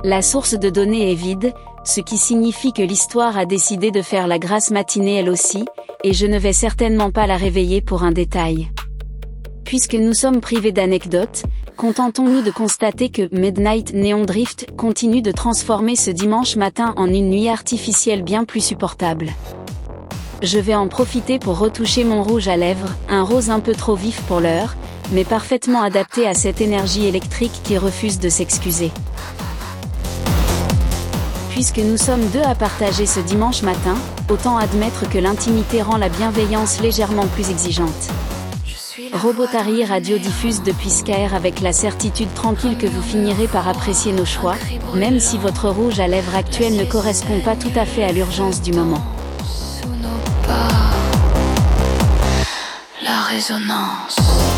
La source de données est vide, ce qui signifie que l'histoire a décidé de faire la grasse matinée elle aussi, et je ne vais certainement pas la réveiller pour un détail. Puisque nous sommes privés d'anecdotes, contentons-nous de constater que Midnight Neon Drift continue de transformer ce dimanche matin en une nuit artificielle bien plus supportable. Je vais en profiter pour retoucher mon rouge à lèvres, un rose un peu trop vif pour l'heure, mais parfaitement adapté à cette énergie électrique qui refuse de s'excuser. Puisque nous sommes deux à partager ce dimanche matin, autant admettre que l'intimité rend la bienveillance légèrement plus exigeante. Robotari Radio diffuse depuis Skyr avec la certitude tranquille que vous finirez par apprécier nos choix, même si votre rouge à lèvres actuel ne correspond pas tout à fait à l'urgence du moment. La résonance.